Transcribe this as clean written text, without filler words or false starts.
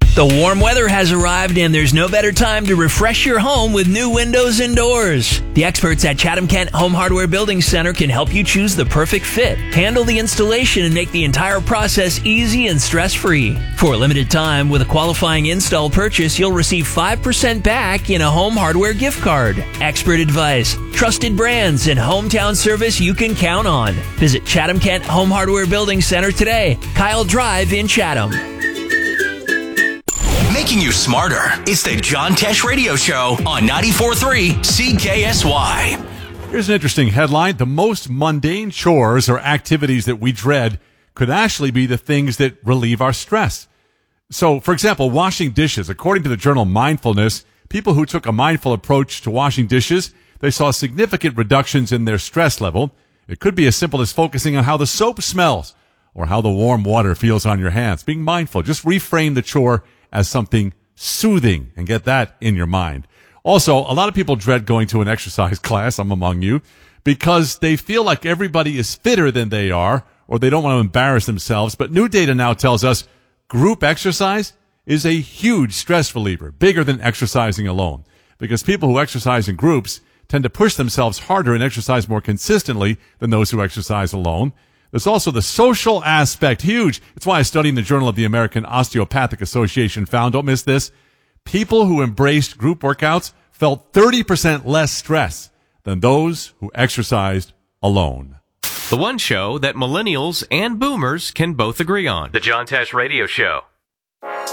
The warm weather has arrived, and there's no better time to refresh your home with new windows and doors. The experts at Chatham-Kent Home Hardware Building Center can help you choose the perfect fit, handle the installation, and make the entire process easy and stress-free. For a limited time, with a qualifying install purchase, you'll receive 5% back in a home hardware gift card. Expert advice, trusted brands, and hometown service you can count on. Visit Chatham-Kent Home Hardware Building Center today, Kyle Drive in Chatham. Making you smarter. It's the John Tesh Radio Show on 94.3 CKSY. Here's an interesting headline. The most mundane chores or activities that we dread could actually be the things that relieve our stress. So, for example, washing dishes. According to the journal Mindfulness, people who took a mindful approach to washing dishes, they saw significant reductions in their stress level. It could be as simple as focusing on how the soap smells or how the warm water feels on your hands. Being mindful. Just reframe the chore as something soothing and get that in your mind. Also, a lot of people dread going to an exercise class, I'm among you, because they feel like everybody is fitter than they are or they don't want to embarrass themselves. But new data now tells us group exercise is a huge stress reliever, bigger than exercising alone, because people who exercise in groups tend to push themselves harder and exercise more consistently than those who exercise alone. There's also the social aspect, huge. It's why a study in the Journal of the American Osteopathic Association found, don't miss this, people who embraced group workouts felt 30% less stress than those who exercised alone. The one show that millennials and boomers can both agree on. The John Tesh Radio Show.